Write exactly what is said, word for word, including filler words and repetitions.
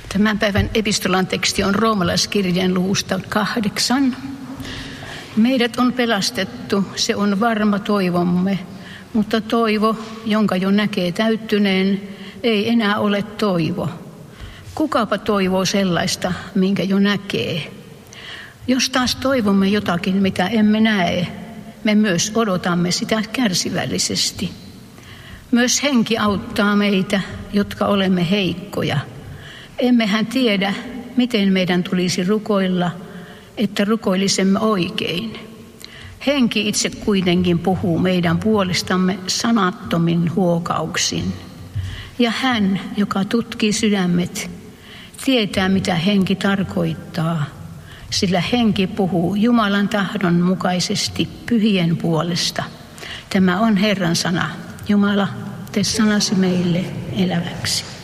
Tämän päivän epistolan teksti on roomalaiskirjeen luvusta kahdeksan. Meidät on pelastettu, se on varma toivomme, mutta toivo, jonka jo näkee täyttyneen, ei enää ole toivo. Kukapa toivoo sellaista, minkä jo näkee? Jos taas toivomme jotakin, mitä emme näe, me myös odotamme sitä kärsivällisesti. Myös henki auttaa meitä, jotka olemme heikkoja. Emmehän tiedä, miten meidän tulisi rukoilla, että rukoilisimme oikein. Henki itse kuitenkin puhuu meidän puolestamme sanattomin huokauksin. Ja hän, joka tutkii sydämet, tietää, mitä henki tarkoittaa, sillä henki puhuu Jumalan tahdon mukaisesti pyhien puolesta. Tämä on Herran sana. Jumala, tee sanasi meille eläväksi.